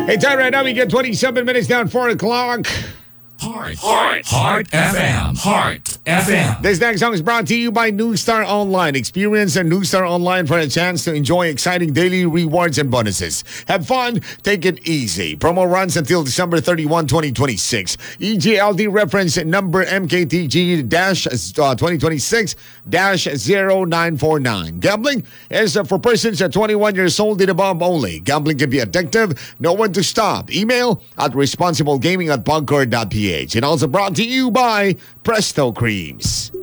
Hey, time right now, we get 27 minutes down, 4 o'clock. Heart FM. Heart FM. This next song is brought to you by Newstar Online. Experience a Newstar Online for a chance to enjoy exciting daily rewards and bonuses. Have fun, take it easy. Promo runs until December 31, 2026. EGLD reference number MKTG-2026-0949. Gambling is for persons at 21 years old and above only. Gambling can be addictive. Know when to stop. Email at responsiblegaming@bugcore.ph. And also brought to you by Presto Creams.